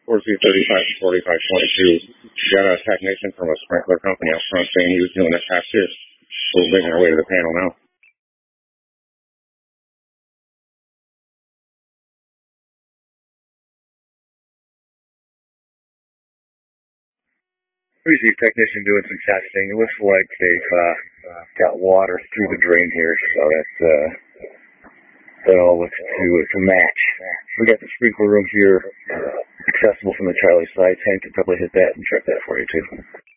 4C35 4522. Got a technician from a sprinkler company out front saying he was doing a test here. We're making our way to the panel now. We see a technician doing some testing. It looks like they've got water through the drain here, so that all looks to match. We got the sprinkler room here accessible from the Charlie side. Hank could probably hit that and check that for you too.